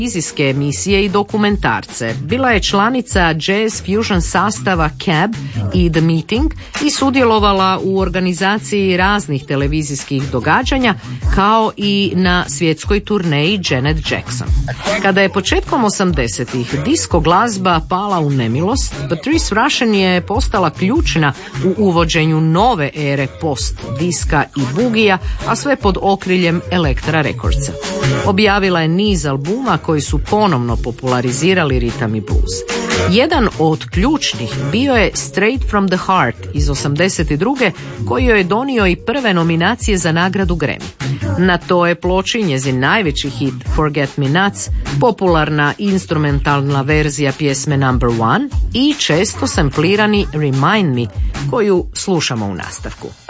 televizijske emisije i dokumentarce. Bila je članica jazz fusion sastava Cab i The Meeting i sudjelovala u organizaciji raznih televizijskih događanja, kao i na svjetskoj turneji Janet Jackson. Kada je početkom 80-ih disko glazba pala u nemilost, Patrice Rushen je postala ključna u uvođenju nove ere post-diska i bugija, a sve pod okriljem Elektra Recordsa. Objavila je niz albuma koji su ponovno popularizirali ritam i blues. Jedan od ključnih bio je Straight from the Heart iz 82. koji joj je donio i prve nominacije za nagradu Grammy. Na toj ploči njezin najveći hit Forget Me Nots, popularna instrumentalna verzija pjesme Number One i često samplirani Remind Me koju slušamo u nastavku.